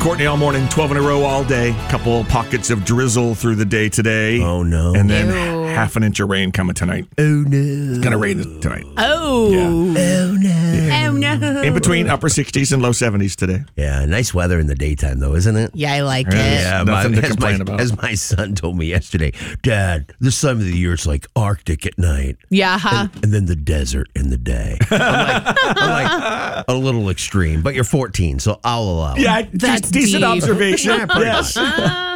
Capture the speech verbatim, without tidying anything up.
Courtney, all morning, twelve in a row all day. Couple pockets of drizzle through the day today. Oh, no. And then Ew. half an inch of rain coming tonight. Oh, no. It's going to rain tonight. Oh. Yeah. Oh, no. Oh, no. In between upper sixties and low seventies today. Yeah, nice weather in the daytime, though, isn't it? Yeah, I like it. Yeah, Nothing my, to as, complain my, about. as my son told me yesterday, Dad, this time of the year it's like Arctic at night. Yeah. Huh? And, and then the desert in the day. I'm like, I'm like a little extreme, but you're fourteen, so I'll allow it. Yeah, That's decent deep. observation. Yeah, pretty Yes. much.